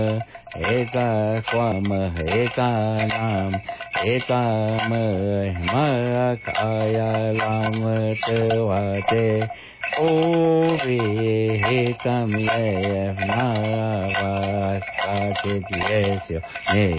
एका त्वम एका नाम एका महिमकायालाम तवाते ओवे तम यवनावास्ताचित येस्यो